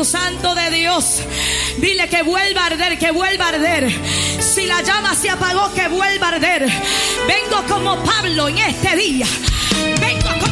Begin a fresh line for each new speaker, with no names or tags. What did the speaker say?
Espíritu Santo de Dios. Dile que vuelva a arder, que vuelva a arder. Si la llama se apagó, que vuelva a arder. Vengo como Pablo en este día. Vengo